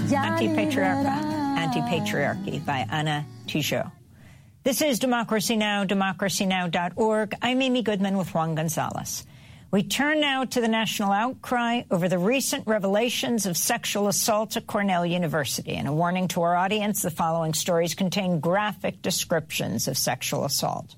Anti-Patriarchy by Anna Tijoux. This is Democracy Now!, democracynow.org. I'm Amy Goodman with Juan Gonzalez. We turn now to the national outcry over the recent revelations of sexual assault at Cornell University. And a warning to our audience, the following stories contain graphic descriptions of sexual assault.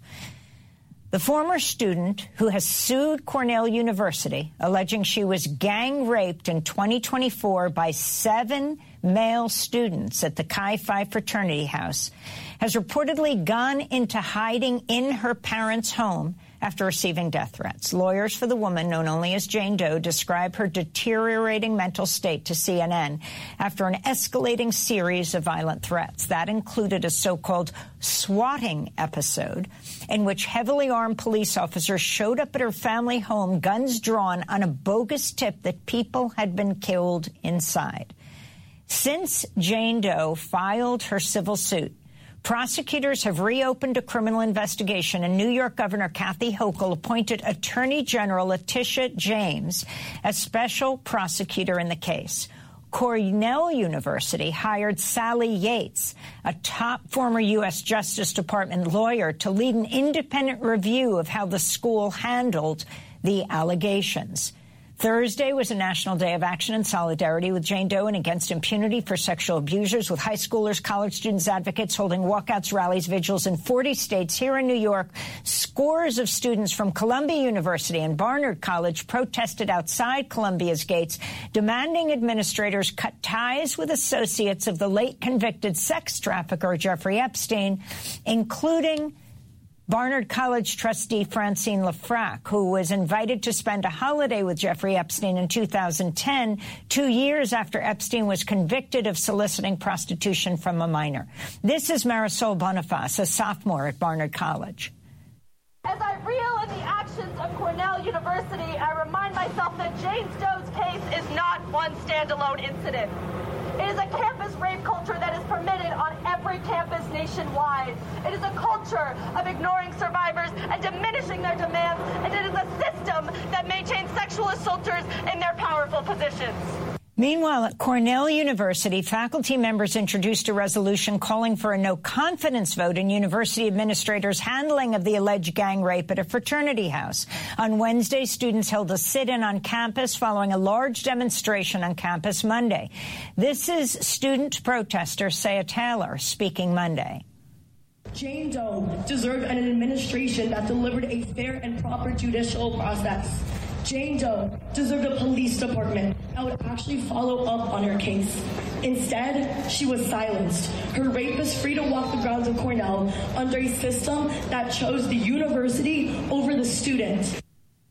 The former student who has sued Cornell University, alleging she was gang raped in 2024 by 7 male students at the Chi Phi fraternity house, has reportedly gone into hiding in her parents' home after receiving death threats. Lawyers for the woman, known only as Jane Doe, describe her deteriorating mental state to CNN after an escalating series of violent threats. That included a so-called swatting episode in which heavily armed police officers showed up at her family home, guns drawn, on a bogus tip that people had been killed inside. Since Jane Doe filed her civil suit, prosecutors have reopened a criminal investigation, and New York Governor Kathy Hochul appointed Attorney General Letitia James as special prosecutor in the case. Cornell University hired Sally Yates, a top former U.S. Justice Department lawyer, to lead an independent review of how the school handled the allegations. Thursday was a national day of action in solidarity with Jane Doe and against impunity for sexual abusers, with high schoolers, college students, advocates holding walkouts, rallies, vigils in 40 states. Here in New York, scores of students from Columbia University and Barnard College protested outside Columbia's gates, demanding administrators cut ties with associates of the late convicted sex trafficker Jeffrey Epstein, including Barnard College trustee Francine Lafrac, who was invited to spend a holiday with Jeffrey Epstein in 2010, 2 years after Epstein was convicted of soliciting prostitution from a minor. This is Marisol Boniface, a sophomore at Barnard College. As I reel in the actions of Cornell University, I remind myself that Jane Doe's case is not one standalone incident. It is a campus rape culture that is permitted on every campus nationwide. It is a culture of ignoring survivors and diminishing their demands, and it is a system that maintains sexual assaulters in their powerful positions. Meanwhile, at Cornell University, faculty members introduced a resolution calling for a no-confidence vote in university administrators' handling of the alleged gang rape at a fraternity house. On Wednesday, students held a sit-in on campus following a large demonstration on campus Monday. This is student protester Saya Taylor speaking Monday. Jane Doe deserved an administration that delivered a fair and proper judicial process. Jane Doe deserved a police department that would actually follow up on her case. Instead, she was silenced. Her rape is free to walk the grounds of Cornell under a system that chose the university over the student.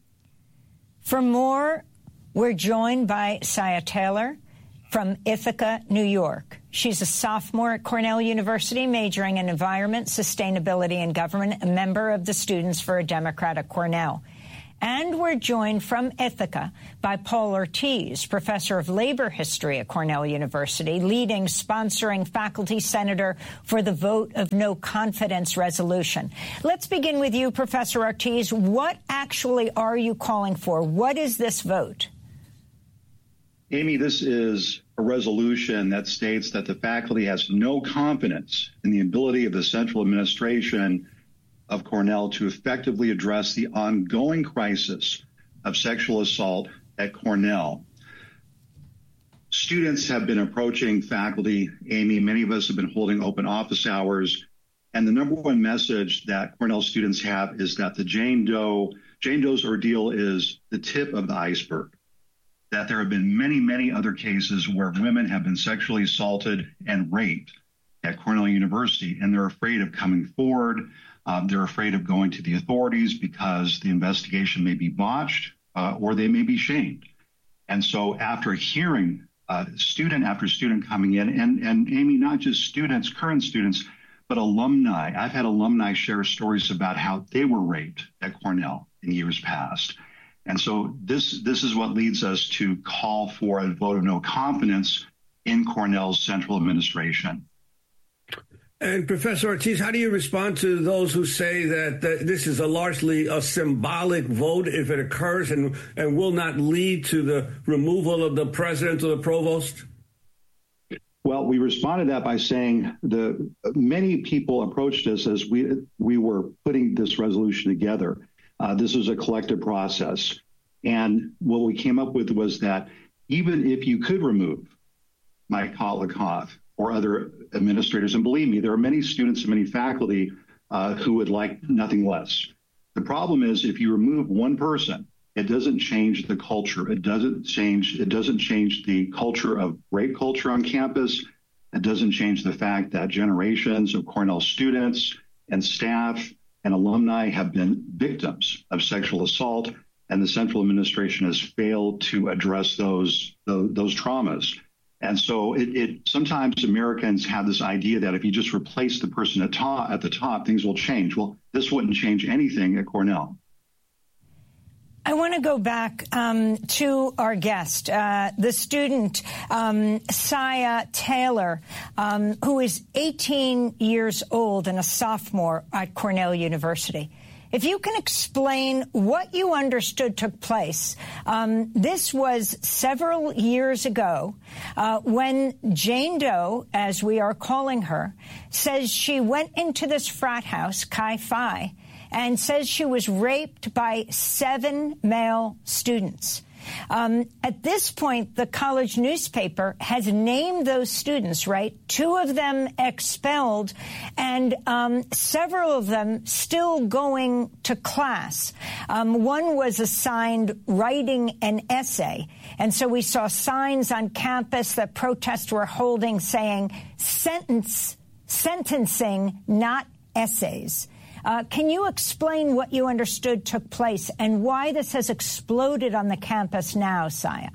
For more, we're joined by Saya Taylor from Ithaca, New York. She's a sophomore at Cornell University, majoring in environment, sustainability, and government, a member of the Students for a Democrat at Cornell. And we're joined from Ithaca by Paul Ortiz, professor of labor history at Cornell University, leading sponsoring faculty senator for the vote of no confidence resolution. Let's begin with you, Professor Ortiz. What actually are you calling for? What is this vote? Amy, this is a resolution that states that the faculty has no confidence in the ability of the central administration of Cornell to effectively address the ongoing crisis of sexual assault at Cornell. Students have been approaching faculty, Amy. Many of us have been holding open office hours. And the number one message that Cornell students have is that the Jane Doe's ordeal is the tip of the iceberg, that there have been many, many other cases where women have been sexually assaulted and raped at Cornell University, and they're afraid of coming forward. They're afraid of going to the authorities because the investigation may be botched or they may be shamed. And so after hearing student after student coming in, and Amy, not just students, current students, but alumni. I've had alumni share stories about how they were raped at Cornell in years past. And so this is what leads us to call for a vote of no confidence in Cornell's central administration. And Professor Ortiz, how do you respond to those who say that this is largely a symbolic vote if it occurs and will not lead to the removal of the president or the provost? Well, we responded to that by saying many people approached us as we were putting this resolution together. This was a collective process. And what we came up with was that even if you could remove Mike Kotlikov or other administrators, and believe me, there are many students and many faculty who would like nothing less. The problem is if you remove one person, it doesn't change the culture. It doesn't change the culture of rape culture on campus. It doesn't change the fact that generations of Cornell students and staff and alumni have been victims of sexual assault, and the central administration has failed to address those traumas. And so sometimes Americans have this idea that if you just replace the person at the top, things will change. Well, this wouldn't change anything at Cornell. I want to go back to our guest, the student, Saya Taylor, who is 18 years old and a sophomore at Cornell University. If you can explain what you understood took place, this was several years ago when Jane Doe, as we are calling her, says she went into this frat house, Chi Phi, and says she was raped by 7 male students. At this point, the college newspaper has named those students, right? 2 of them expelled and several of them still going to class. One was assigned writing an essay. And so we saw signs on campus that protests were holding saying sentencing, not essays. Can you explain what you understood took place and why this has exploded on the campus now, Saya?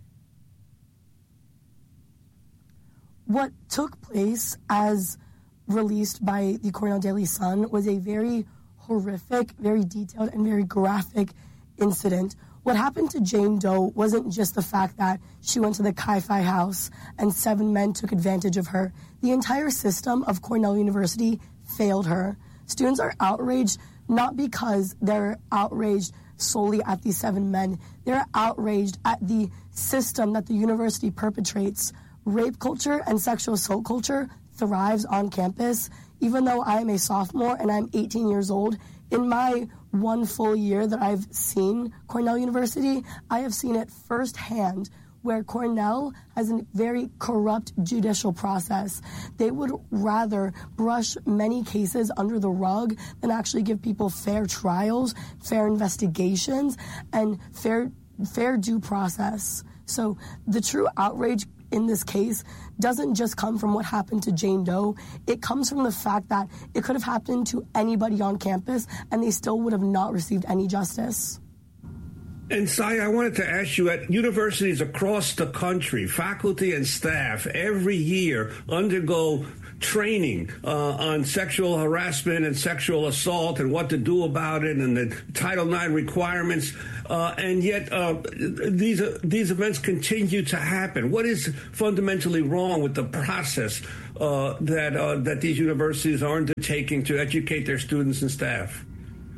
What took place, as released by the Cornell Daily Sun, was a very horrific, very detailed, and very graphic incident. What happened to Jane Doe wasn't just the fact that she went to the Chi Phi house and 7 men took advantage of her. The entire system of Cornell University failed her. Students are outraged not because they're outraged solely at these 7 men. They're outraged at the system that the university perpetrates. Rape culture and sexual assault culture thrives on campus. Even though I am a sophomore and I'm 18 years old, in my 1 full year that I've seen Cornell University, I have seen it firsthand, where Cornell has a very corrupt judicial process. They would rather brush many cases under the rug than actually give people fair trials, fair investigations, and fair due process. So the true outrage in this case doesn't just come from what happened to Jane Doe. It comes from the fact that it could have happened to anybody on campus and they still would have not received any justice. And Saya, I wanted to ask you, at universities across the country, faculty and staff every year undergo training on sexual harassment and sexual assault and what to do about it and the Title IX requirements. And yet these events continue to happen. What is fundamentally wrong with the process that these universities are undertaking to educate their students and staff?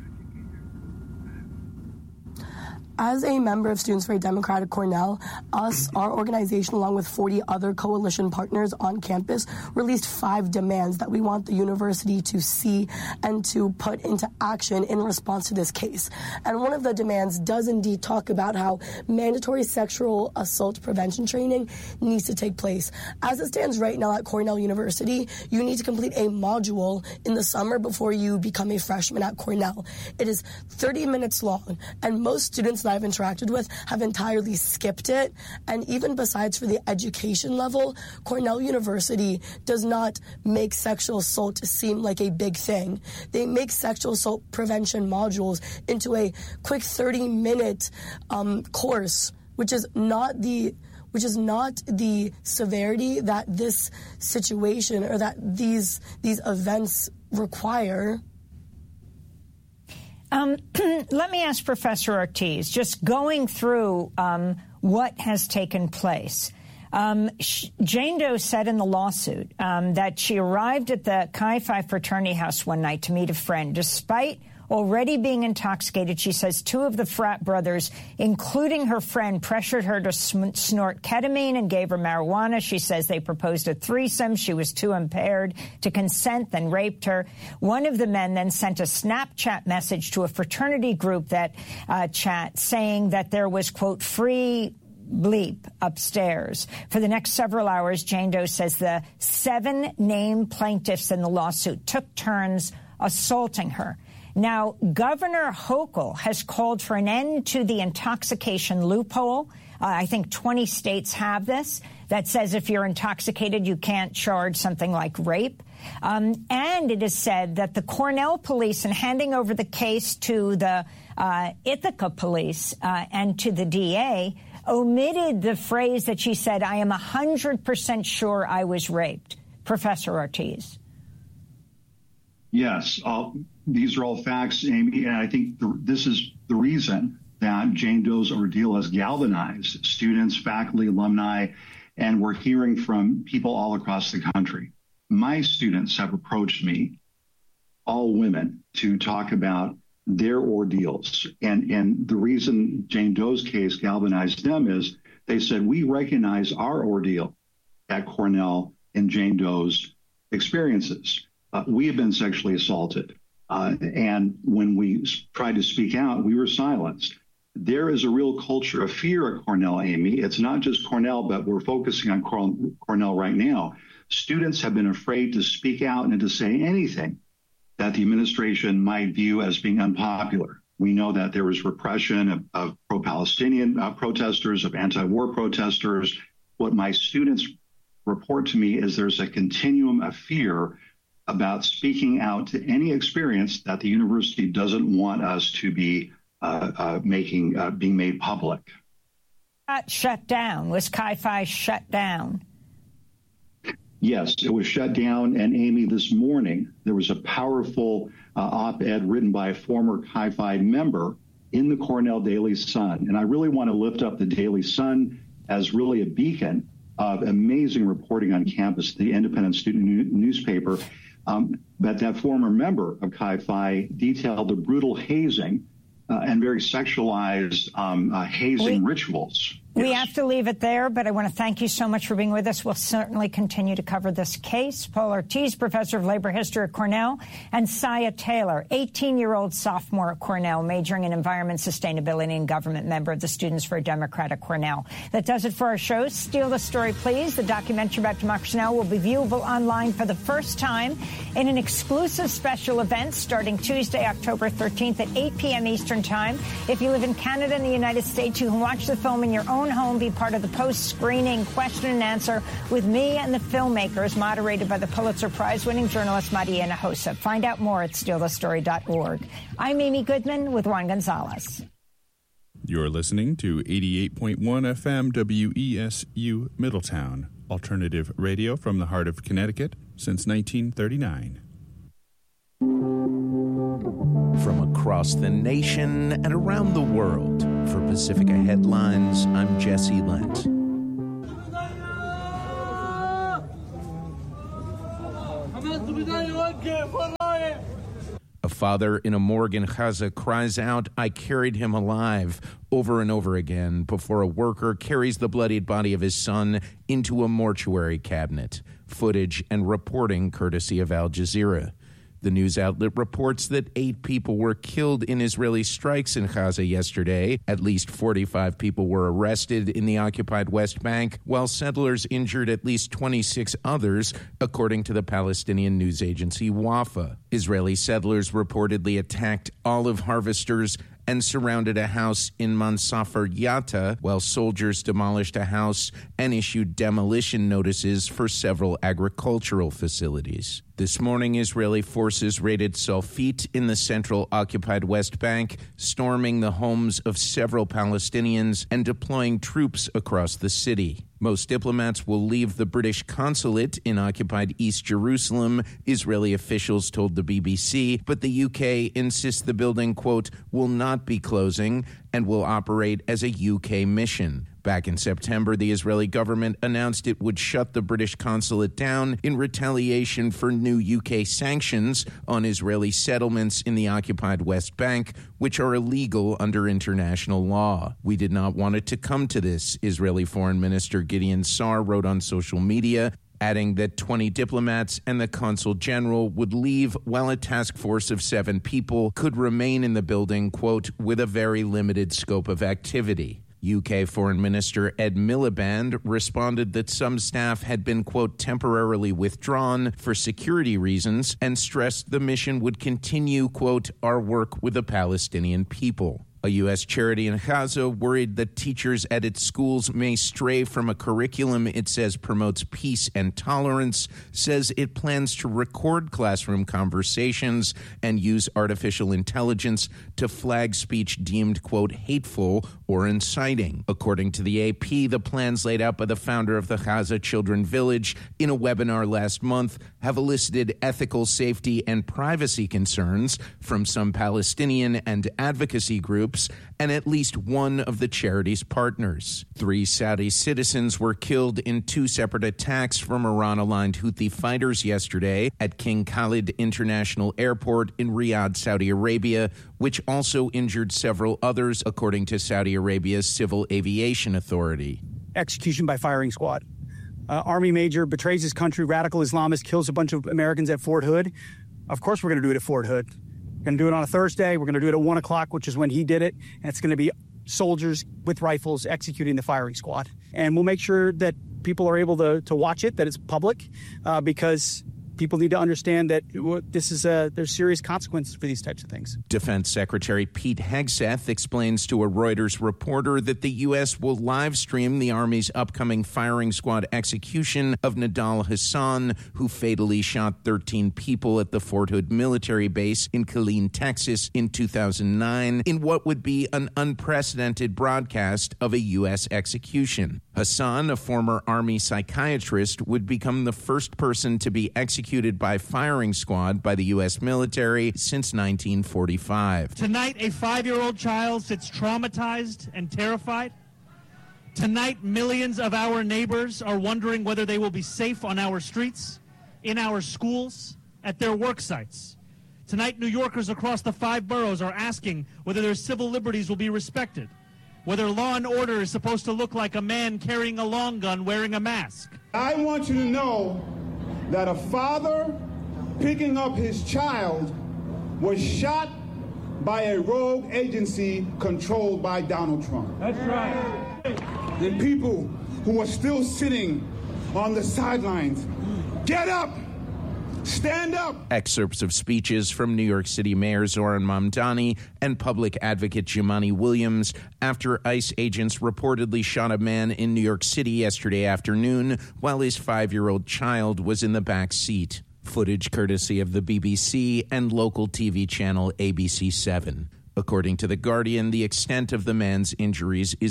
As a member of Students for a Democratic Cornell, our organization, along with 40 other coalition partners on campus, released 5 demands that we want the university to see and to put into action in response to this case. And one of the demands does indeed talk about how mandatory sexual assault prevention training needs to take place. As it stands right now at Cornell University, you need to complete a module in the summer before you become a freshman at Cornell. It is 30 minutes long, and most students that I've interacted with have entirely skipped it. And even besides for the education level, Cornell University does not make sexual assault seem like a big thing. They make sexual assault prevention modules into a quick 30-minute course, which is not the severity that this situation or that these events require. Let me ask Professor Ortiz, just going through what has taken place. Jane Doe said in the lawsuit that she arrived at the Chi Phi fraternity house one night to meet a friend. Despite already being intoxicated. She says two of the frat brothers, including her friend, pressured her to snort ketamine and gave her marijuana. She says they proposed a threesome. She was too impaired to consent, then raped her. One of the men then sent a Snapchat message to a fraternity group that chat saying that there was, quote, free bleep upstairs. For the next several hours, Jane Doe says the 7 named plaintiffs in the lawsuit took turns assaulting her. Now, Governor Hochul has called for an end to the intoxication loophole. I think 20 states have this, that says if you're intoxicated, you can't charge something like rape. And it is said that the Cornell police, in handing over the case to the Ithaca police and to the DA, omitted the phrase that she said, I am 100% sure I was raped. Professor Ortiz. Yes, these are all facts, Amy, and I think this is the reason that Jane Doe's ordeal has galvanized students, faculty, alumni, and we're hearing from people all across the country. My students have approached me, all women, to talk about their ordeals. And the reason Jane Doe's case galvanized them is they said, we recognize our ordeal at Cornell in Jane Doe's experiences. We have been sexually assaulted. And when we tried to speak out, we were silenced. There is a real culture of fear at Cornell, Amy. It's not just Cornell, but we're focusing on Cornell right now. Students have been afraid to speak out and to say anything that the administration might view as being unpopular. We know that there was repression of pro-Palestinian protesters, of anti-war protesters. What my students report to me is there's a continuum of fear about speaking out to any experience that the university doesn't want us to be being made public. Shut down. Was Chi Phi shut down? Yes, it was shut down. And Amy, this morning, there was a powerful op-ed written by a former Chi Phi member in the Cornell Daily Sun. And I really want to lift up the Daily Sun as really a beacon of amazing reporting on campus, the independent student newspaper. But that former member of Chi Phi detailed the brutal hazing and very sexualized hazing rituals. We have to leave it there, but I want to thank you so much for being with us. We'll certainly continue to cover this case. Paul Ortiz, professor of labor history at Cornell, and Saya Taylor, 18-year-old sophomore at Cornell, majoring in environment, sustainability, and government, member of the Students for a Democrat at Cornell. That does it for our show. Steal the Story, Please. The documentary about Democracy Now! Will be viewable online for the first time in an exclusive special event starting Tuesday, October 13th at 8 p.m. Eastern Time. If you live in Canada and the United States, you can watch the film in your own home, be part of the post-screening question and answer with me and the filmmakers, moderated by the Pulitzer Prize-winning journalist Maria Hinojosa. Find out more at stealthestory.org. I'm Amy Goodman with Juan Gonzalez. You're listening to 88.1 FM WESU Middletown, alternative radio from the heart of Connecticut since 1939. From across the nation and around the world, for Pacifica Headlines, I'm Jesse Lent. A father in a morgue in Gaza cries out, "I carried him alive," over and over again before a worker carries the bloodied body of his son into a mortuary cabinet. Footage and reporting courtesy of Al Jazeera. The news outlet reports that 8 people were killed in Israeli strikes in Gaza yesterday. At least 45 people were arrested in the occupied West Bank, while settlers injured at least 26 others, according to the Palestinian news agency Wafa. Israeli settlers reportedly attacked olive harvesters and surrounded a house in Mansafar Yatta, while soldiers demolished a house and issued demolition notices for several agricultural facilities. This morning, Israeli forces raided Salfit in the central occupied West Bank, storming the homes of several Palestinians and deploying troops across the city. Most diplomats will leave the British consulate in occupied East Jerusalem, Israeli officials told the BBC, but the UK insists the building, quote, will not be closing and will operate as a UK mission. Back in September, the Israeli government announced it would shut the British consulate down in retaliation for new UK sanctions on Israeli settlements in the occupied West Bank, which are illegal under international law. We did not want it to come to this, Israeli Foreign Minister Gideon Sa'ar wrote on social media, adding that 20 diplomats and the consul general would leave while a task force of 7 people could remain in the building, quote, with a very limited scope of activity. UK Foreign Minister Ed Miliband responded that some staff had been, quote, temporarily withdrawn for security reasons and stressed the mission would continue, quote, our work with the Palestinian people. A U.S. charity in Gaza worried that teachers at its schools may stray from a curriculum it says promotes peace and tolerance, says it plans to record classroom conversations and use artificial intelligence to flag speech deemed, quote, hateful or inciting. According to the AP, the plans laid out by the founder of the Gaza Children Village in a webinar last month have elicited ethical, safety, and privacy concerns from some Palestinian and advocacy groups and at least one of the charity's partners. 3 Saudi citizens were killed in 2 separate attacks from Iran-aligned Houthi fighters yesterday at King Khalid International Airport in Riyadh, Saudi Arabia, which also injured several others, according to Saudi Arabia's Civil Aviation Authority. Execution by firing squad. Army major betrays his country, radical Islamist, kills a bunch of Americans at Fort Hood. Of course we're going to do it at Fort Hood. We're going to do it on a Thursday. We're going to do it at 1 o'clock, which is when he did it. And it's going to be soldiers with rifles executing the firing squad. And we'll make sure that people are able to watch it, that it's public, because people need to understand that there's serious consequences for these types of things. Defense Secretary Pete Hegseth explains to a Reuters reporter that the U.S. will live stream the Army's upcoming firing squad execution of Nidal Hasan, who fatally shot 13 people at the Fort Hood military base in Killeen, Texas in 2009, in what would be an unprecedented broadcast of a U.S. execution. Hasan, a former Army psychiatrist, would become the first person to be executed by firing squad by the U.S. military since 1945. Tonight, a 5-year-old child sits traumatized and terrified. Tonight, millions of our neighbors are wondering whether they will be safe on our streets, in our schools, at their work sites. Tonight, New Yorkers across the 5 boroughs are asking whether their civil liberties will be respected, whether law and order is supposed to look like a man carrying a long gun wearing a mask. I want you to know that a father picking up his child was shot by a rogue agency controlled by Donald Trump. That's right. And people who are still sitting on the sidelines, get up! Stand up! Excerpts of speeches from New York City Mayor Zoran Mamdani and public advocate Jumaane Williams after ICE agents reportedly shot a man in New York City yesterday afternoon while his 5-year-old child was in the back seat. Footage courtesy of the BBC and local TV channel ABC7. According to The Guardian, the extent of the man's injuries is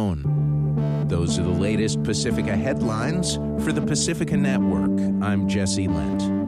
unknown. Those are the latest Pacifica headlines for the Pacifica Network. I'm Jesse Lent.